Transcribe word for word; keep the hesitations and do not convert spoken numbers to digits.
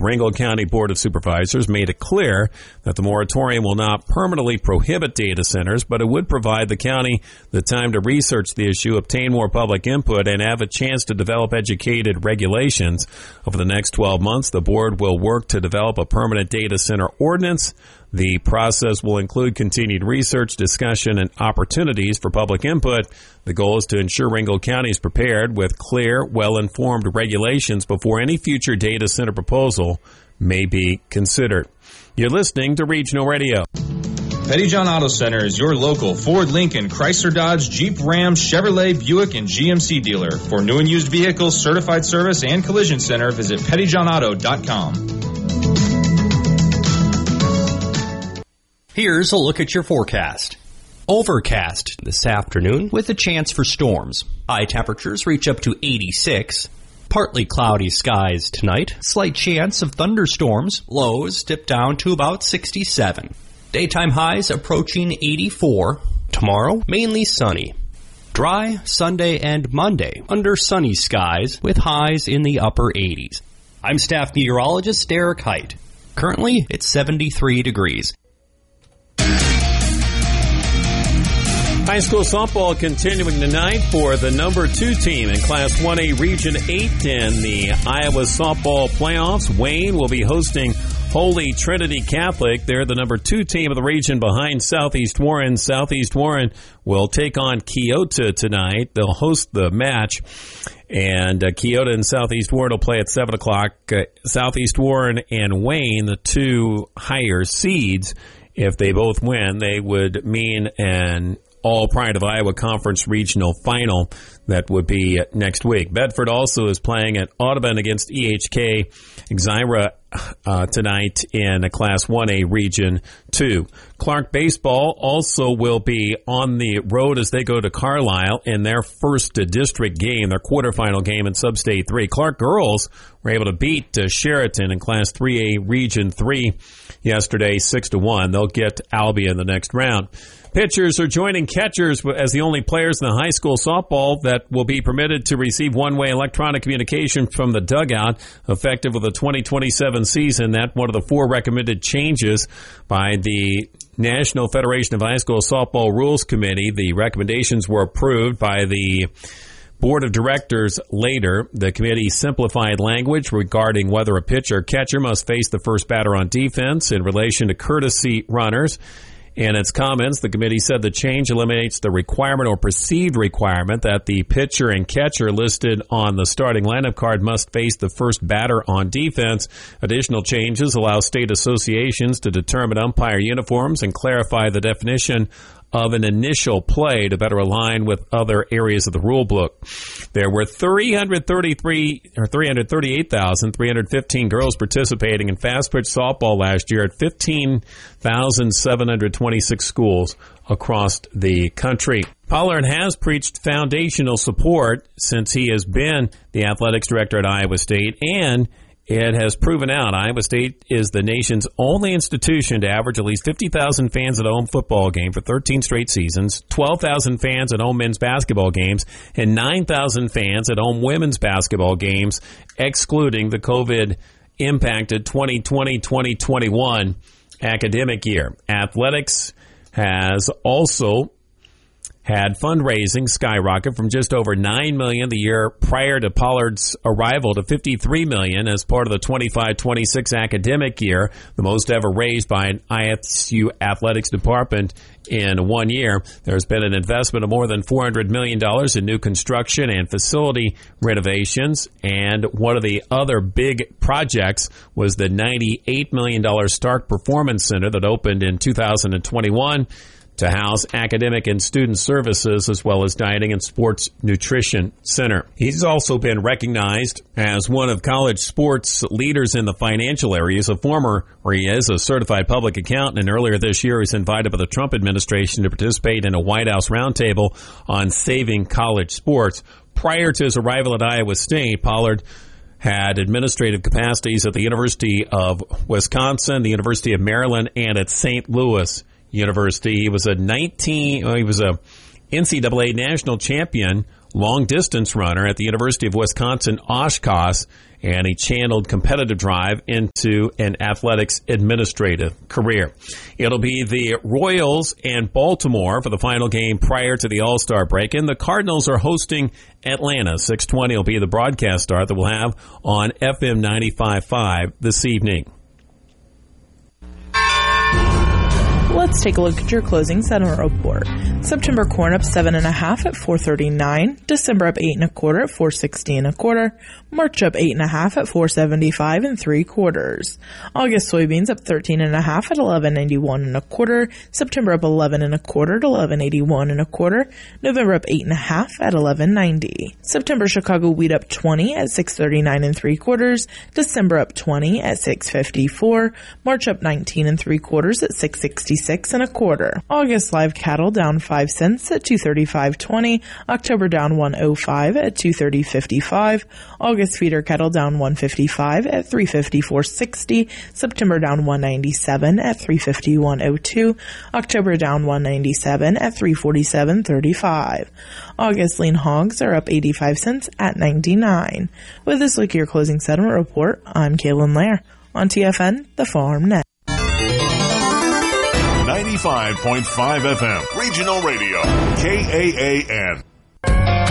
Ringgold County Board of Supervisors made it clear that the moratorium will not permanently prohibit data centers, but it would provide the county the time to research the issue, obtain more public input, and have a chance to develop educated regulations. Over the next twelve months, the board will work to develop a permanent data center ordinance. The process will include continued research, discussion, and opportunities for public input. The goal is to ensure Ringgold County is prepared with clear, well-informed regulations before any future data center proposal may be considered. You're listening to Regional Radio. Pettyjohn Auto Center is your local Ford, Lincoln, Chrysler, Dodge, Jeep, Ram, Chevrolet, Buick, and G M C dealer. For new and used vehicles, certified service, and collision center, visit pettyjohn auto dot com. Here's a look at your forecast. Overcast this afternoon with a chance for storms. High temperatures reach up to eighty-six. Partly cloudy skies tonight. Slight chance of thunderstorms. Lows dip down to about sixty-seven. Daytime highs approaching eighty-four. Tomorrow, mainly sunny. Dry Sunday and Monday under sunny skies with highs in the upper eighties. I'm staff meteorologist Derek Height. Currently, it's seventy-three degrees. High school softball continuing tonight for the number two team in Class one A Region eight in the Iowa softball playoffs. Wayne will be hosting Holy Trinity Catholic. They're the number two team of the region behind Southeast Warren. Southeast Warren will take on Keota tonight. They'll host the match. And uh, Keota and Southeast Warren will play at seven o'clock. Uh, Southeast Warren and Wayne, the two higher seeds, if they both win, they would mean an all Pride of Iowa Conference Regional Final that would be next week. Bedford also is playing at Audubon against E H K Exira uh, tonight in Class one A Region two. Clark Baseball also will be on the road as they go to Carlisle in their first uh, district game, their quarterfinal game in Substate three. Clark Girls were able to beat uh, Sheraton in Class three A Region three yesterday, six to one. They'll get Albia in the next round. Pitchers are joining catchers as the only players in the high school softball that will be permitted to receive one-way electronic communication from the dugout effective with the twenty twenty-seven season. That's one of the four recommended changes by the National Federation of High School Softball Rules Committee. The recommendations were approved by the Board of Directors later. The committee simplified language regarding whether a pitcher or catcher must face the first batter on defense in relation to courtesy runners. In its comments, the committee said the change eliminates the requirement or perceived requirement that the pitcher and catcher listed on the starting lineup card must face the first batter on defense. Additional changes allow state associations to determine umpire uniforms and clarify the definition of an initial play to better align with other areas of the rule book. There were three hundred thirty-three or three hundred thirty-eight thousand three hundred fifteen girls participating in fast pitch softball last year at fifteen thousand seven hundred twenty-six schools across the country. Pollard has preached foundational support since he has been the athletics director at Iowa State, and it has proven out. Iowa State is the nation's only institution to average at least fifty thousand fans at a home football game for thirteen straight seasons, twelve thousand fans at home men's basketball games, and nine thousand fans at home women's basketball games, excluding the COVID-impacted twenty twenty twenty twenty-one academic year. Athletics has also had fundraising skyrocket from just over nine million dollars the year prior to Pollard's arrival to fifty-three million dollars as part of the twenty-five twenty-six academic year, the most ever raised by an I S U athletics department in one year. There's been an investment of more than four hundred million dollars in new construction and facility renovations, and one of the other big projects was the ninety-eight million dollars Stark Performance Center that opened in two thousand twenty-one to house academic and student services as well as dieting and sports nutrition center. He's also been recognized as one of college sports leaders in the financial area. He's a former, or he is a certified public accountant, and earlier this year he was invited by the Trump administration to participate in a White House roundtable on saving college sports. Prior to his arrival at Iowa State, Pollard had administrative capacities at the University of Wisconsin, the University of Maryland, and at Saint Louis University. He was a nineteen. Well, he was a N C double A national champion long-distance runner at the University of Wisconsin Oshkosh, and he channeled competitive drive into an athletics administrative career. It'll be the Royals and Baltimore for the final game prior to the All-Star break, and the Cardinals are hosting Atlanta. six twenty will be the broadcast start that we'll have on F M ninety-five point five this evening. Let's take a look at your closing settlement report. September corn up seven and a half at four thirty-nine. December up eight and a quarter at four sixty and a quarter. March up eight and a half at four seventy-five and three quarters. August soybeans up thirteen and a half at eleven ninety-one and a quarter. September up eleven and a quarter at eleven eighty-one and a quarter. November up eight and a half at eleven ninety. September Chicago wheat up twenty at six thirty-nine and three quarters. December up twenty at six fifty-four. March up nineteen and three quarters at six sixty-six and a quarter. August live cattle down five cents at two thirty-five twenty. October down one oh five at two thirty fifty-five. August feeder cattle down one fifty-five at three fifty-four sixty. September down one ninety-seven at three fifty-one oh two. October down one ninety-seven at three forty-seven thirty-five. August lean hogs are up eighty-five cents at ninety-nine. With this look at your closing settlement report, I'm Kaylin Lair on T F N, the Farm Net. ninety-five point five F M, Regional Radio, K A A N.